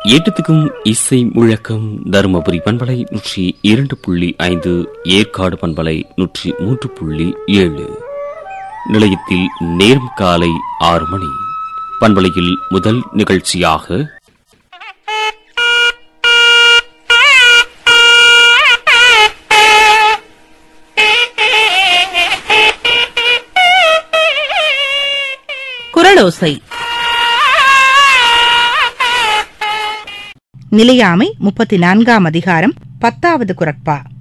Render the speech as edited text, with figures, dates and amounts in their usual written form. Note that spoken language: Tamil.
ஏட்டத்துக்கும் இசை முழக்கம் தருமபுரி பண்பலை 102.5, ஏற்காடு பண்பலை 103.7. நிலையத்தில் நேரம் காலை 6 மணி. பண்பலையில் முதல் நிகழ்ச்சியாக குரலோசை. நிலையாமை 34ஆம் அதிகாரம் 10வது குரட்பா.